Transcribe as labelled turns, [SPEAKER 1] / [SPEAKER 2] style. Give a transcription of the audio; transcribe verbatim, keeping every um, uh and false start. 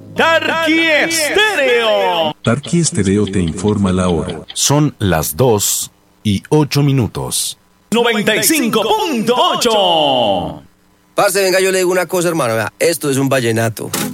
[SPEAKER 1] Tarqui Estéreo.
[SPEAKER 2] Tarqui Estéreo te informa la hora.
[SPEAKER 3] Son las dos y ocho minutos.
[SPEAKER 1] noventa y cinco punto ocho.
[SPEAKER 4] Parce, venga, yo le digo una cosa, hermano. Vea, esto es un vallenato.